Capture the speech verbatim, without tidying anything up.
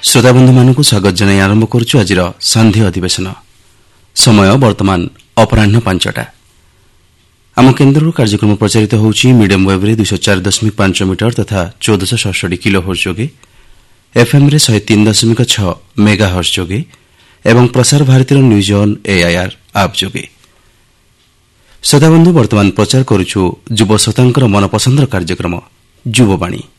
श्रोताबंधु मानक स्वागत जनाई आरंभ करुछु आजिर संध्या अधिवेशन। समय वर्तमान अपराह्न पांचटा। आम केन्द्र कार्यक्रम प्रचारित होउछि मीडियम वेब रे दुई सौ चार दशमिक पांच मीटर तथा चौदह सौ सड़सठ किलो हर्ट्ज जोगे, एफएम रे एक सौ तीन दशमिक छह मेगा हर्ट्ज जोगे एवं प्रसार भारतीय न्यूज ऑन एआईआर आप जोगे। श्रोताबंधु वर्तमान प्रचार करुछु युव श्रोतांकर मनपसंदर कार्यक्रम युववाणी।